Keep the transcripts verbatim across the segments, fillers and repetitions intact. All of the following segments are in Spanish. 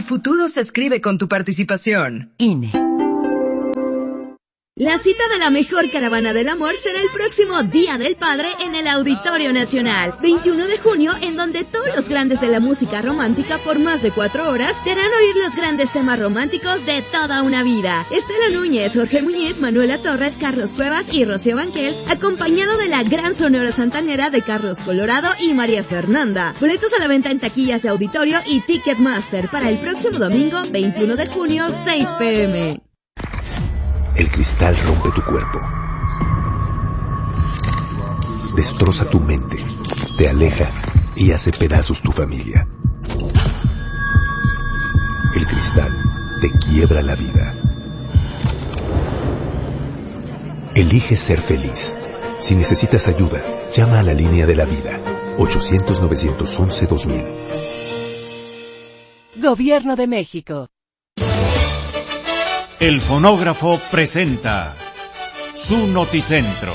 futuro se escribe con tu participación. I N E. La cita de la mejor caravana del amor será el próximo Día del Padre en el Auditorio Nacional, veintiuno de junio, en donde todos los grandes de la música romántica por más de cuatro horas te harán oír los grandes temas románticos de toda una vida. Estela Núñez, Jorge Muñiz, Manuela Torres, Carlos Cuevas y Rocío Banquels, acompañado de la gran sonora santanera de Carlos Colorado y María Fernanda. Boletos a la venta en taquillas de auditorio y Ticketmaster para el próximo domingo, veintiuno de junio, seis pe eme. El cristal rompe tu cuerpo, destroza tu mente, te aleja y hace pedazos tu familia. El cristal te quiebra la vida. Elige ser feliz. Si necesitas ayuda, llama a la línea de la vida, ochocientos, novecientos once, dos mil. Gobierno de México. El fonógrafo presenta su Noticentro.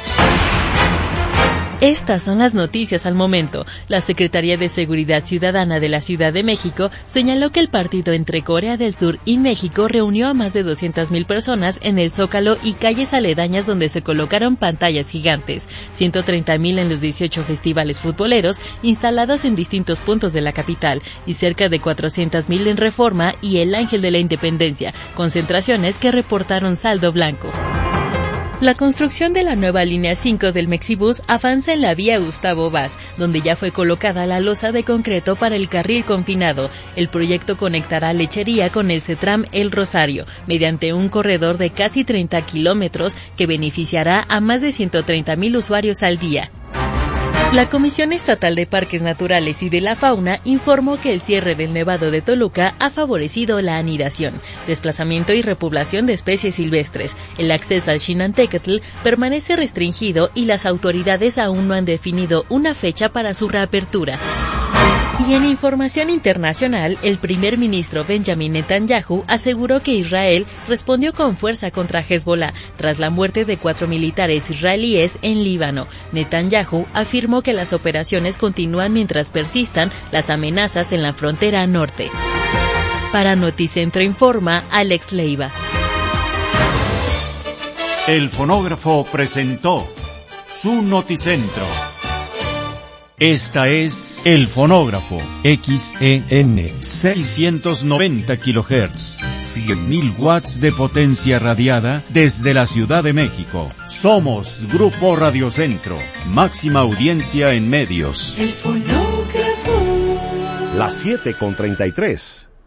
Estas son las noticias al momento. La Secretaría de Seguridad Ciudadana de la Ciudad de México señaló que el partido entre Corea del Sur y México reunió a más de doscientas mil personas en el Zócalo y calles aledañas donde se colocaron pantallas gigantes, ciento treinta mil en los dieciocho festivales futboleros instalados en distintos puntos de la capital y cerca de cuatrocientas mil en Reforma y el Ángel de la Independencia, concentraciones que reportaron saldo blanco. La construcción de la nueva línea cinco del Mexibus avanza en la vía Gustavo Vaz, donde ya fue colocada la losa de concreto para el carril confinado. El proyecto conectará Lechería con el CETRAM El Rosario, mediante un corredor de casi treinta kilómetros que beneficiará a más de ciento treinta mil usuarios al día. La Comisión Estatal de Parques Naturales y de la Fauna informó que el cierre del Nevado de Toluca ha favorecido la anidación, desplazamiento y repoblación de especies silvestres. El acceso al Xinantecutl permanece restringido y las autoridades aún no han definido una fecha para su reapertura. Y en información internacional, el primer ministro Benjamin Netanyahu aseguró que Israel respondió con fuerza contra Hezbollah tras la muerte de cuatro militares israelíes en Líbano. Netanyahu afirmó que las operaciones continúan mientras persistan las amenazas en la frontera norte. Para Noticentro informa Alex Leiva. El fonógrafo presentó su Noticentro. Esta es El Fonógrafo, X E N, seiscientos noventa kilohertz, cien mil watts de potencia radiada desde la Ciudad de México. Somos Grupo Radiocentro, máxima audiencia en medios. El Fonógrafo. Las siete con treinta y tres.